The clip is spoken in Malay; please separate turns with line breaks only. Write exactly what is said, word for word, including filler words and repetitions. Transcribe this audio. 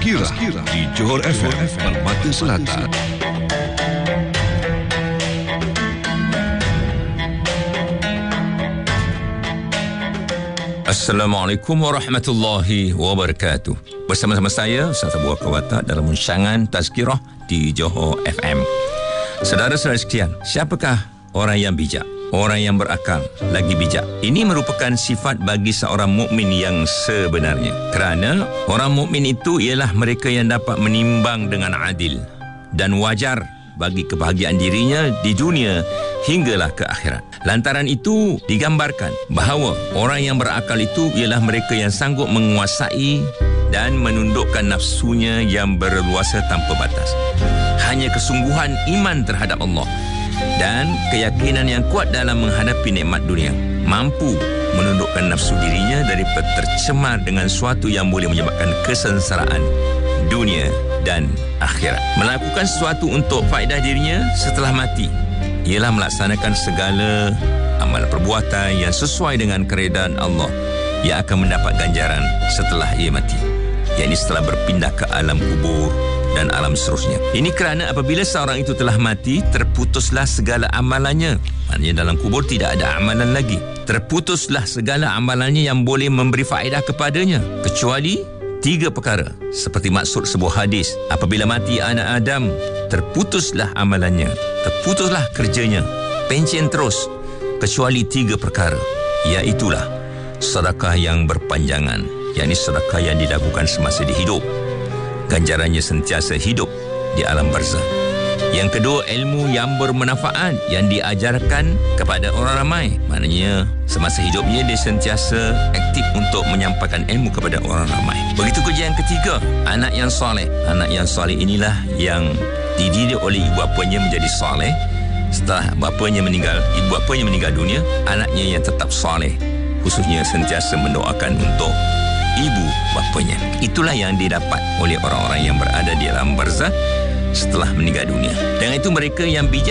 Tazkirah di Johor F M Permata Selatan.
Assalamualaikum warahmatullahi wabarakatuh. Bersama-sama saya, Ustaz Abu Bakar Watak dalam rancangan Tazkirah di Johor F M. Saudara-saudara sekalian, siapakah orang yang bijak? Orang yang berakal, lagi bijak. Ini merupakan sifat bagi seorang mukmin yang sebenarnya. Kerana orang mukmin itu ialah mereka yang dapat menimbang dengan adil dan wajar bagi kebahagiaan dirinya di dunia hinggalah ke akhirat. Lantaran itu digambarkan bahawa orang yang berakal itu ialah mereka yang sanggup menguasai dan menundukkan nafsunya yang berleluasa tanpa batas. Hanya kesungguhan iman terhadap Allah dan keyakinan yang kuat dalam menghadapi nikmat dunia mampu menundukkan nafsu dirinya daripada tercemar dengan sesuatu yang boleh menyebabkan kesengsaraan dunia dan akhirat. Melakukan sesuatu untuk faedah dirinya setelah mati ialah melaksanakan segala amalan perbuatan yang sesuai dengan keredaan Allah yang akan mendapat ganjaran setelah ia mati, yakni setelah berpindah ke alam kubur dan alam seterusnya. Ini kerana apabila seorang itu telah mati, terputuslah segala amalannya. Maknanya dalam kubur tidak ada amalan lagi. Terputuslah segala amalannya yang boleh memberi faedah kepadanya, kecuali tiga perkara. Seperti maksud sebuah hadis, apabila mati anak Adam, terputuslah amalannya, terputuslah kerjanya, pencen terus, kecuali tiga perkara, iaitulah sedekah yang berpanjangan, yakni sedekah yang dilakukan semasa di hidup, ganjarannya sentiasa hidup di alam barzah. Yang kedua, ilmu yang bermanfaat yang diajarkan kepada orang ramai. Maknanya semasa hidupnya dia sentiasa aktif untuk menyampaikan ilmu kepada orang ramai. Begitu juga yang ketiga, anak yang soleh. Anak yang soleh inilah yang dididik oleh ibu bapanya menjadi soleh. Setelah bapanya meninggal, ibu bapanya meninggal dunia, anaknya yang tetap soleh, khususnya sentiasa mendoakan untuk ibu bapanya. Itulah yang didapat oleh orang-orang yang berada di alam barzah setelah meninggal dunia. Dengan itu mereka yang bijak